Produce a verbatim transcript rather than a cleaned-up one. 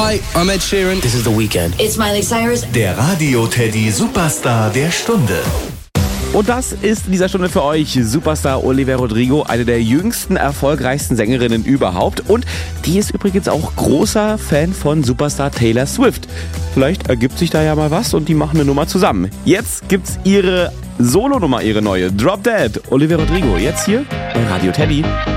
Hi, I'm Ed Sheeran. This is The Weeknd. It's Miley Cyrus. Der Radio Teddy Superstar der Stunde. Und das ist in dieser Stunde für euch Superstar Olivia Rodrigo, eine der jüngsten, erfolgreichsten Sängerinnen überhaupt. Und die ist übrigens auch großer Fan von Superstar Taylor Swift. Vielleicht ergibt sich da ja mal was und die machen eine Nummer zusammen. Jetzt gibt's ihre Solo-Nummer, ihre neue. Drop Dead, Olivia Rodrigo, jetzt hier bei Radio Teddy.